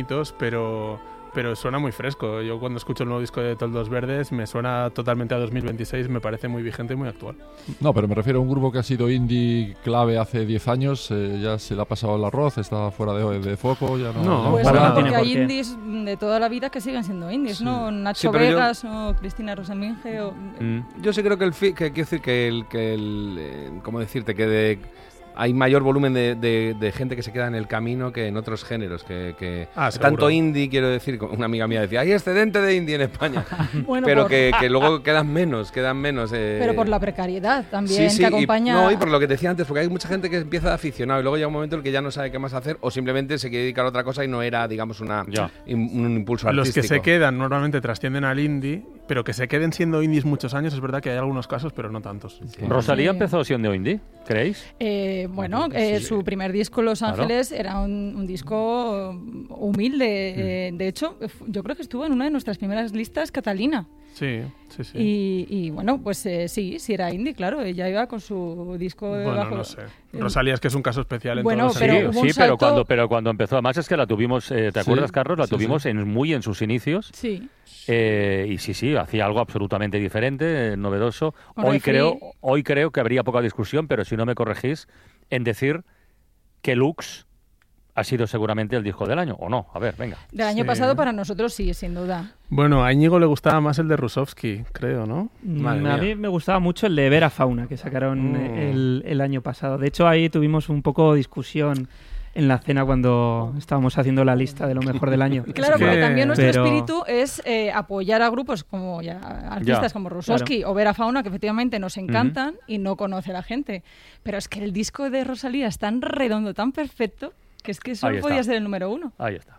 añitos, pero suena muy fresco. Yo cuando escucho el nuevo disco de Toldos Verdes me suena totalmente a 2026, me parece muy vigente y muy actual. No, pero me refiero a un grupo que ha sido indie clave hace 10 años, ya se le ha pasado el arroz, está fuera de foco, ya no... Pues Bueno, no, porque hay qué. indies de toda la vida que siguen siendo indies, Sí. ¿no? Nacho Sí, pero Vegas o Cristina Rosenvinge o... Yo sí creo que quiero decir ¿cómo decirte? Hay mayor volumen de gente que se queda en el camino que en otros géneros. Que seguro. tanto indie, quiero decir, una amiga mía decía, hay excedente de indie en España. Bueno, pero que luego quedan menos. Pero por la precariedad también, sí, que acompaña... y por lo que te decía antes, porque hay mucha gente que empieza de aficionado y luego llega un momento en el que ya no sabe qué más hacer o simplemente se quiere dedicar a otra cosa y no era, digamos, un impulso artístico. Los que se quedan normalmente trascienden al indie, pero que se queden siendo indies muchos años, es verdad que hay algunos casos, pero no tantos. Sí. ¿Rosalía empezó siendo indie, creéis? Bueno, su primer disco, Los Ángeles, era un disco humilde. De hecho, yo creo que estuvo en una de nuestras primeras listas, Catalina. Sí. Y bueno, pues sí era indie, claro. Ella iba con su disco Bueno, no sé. Rosalía es que es un caso especial en Bueno, todos los pero sentidos. hubo un salto... pero cuando empezó, además es que la tuvimos, ¿te acuerdas, Carlos? La tuvimos muy en sus inicios. Sí. Y sí, hacía algo absolutamente diferente, novedoso. Con Hoy Refri. creo que habría poca discusión, pero si no me corregís, en decir que Lux ha sido seguramente el disco del año, ¿o no? A ver, venga. Del año pasado para nosotros sí, sin duda. Bueno, a Íñigo le gustaba más el de Rusovsky, creo, ¿no? Madre A mía. mí me gustaba mucho el de Vera Fauna, que sacaron el año pasado. De hecho, ahí tuvimos un poco de discusión en la cena cuando estábamos haciendo la lista de lo mejor del año. Claro, porque también nuestro Pero- espíritu es apoyar a grupos como artistas como Rusovsky o Vera Fauna, que efectivamente nos encantan y no conoce la gente. Pero es que el disco de Rosalía es tan redondo, tan perfecto, que es que eso Ahí está. podía ser el número 1. Ahí está.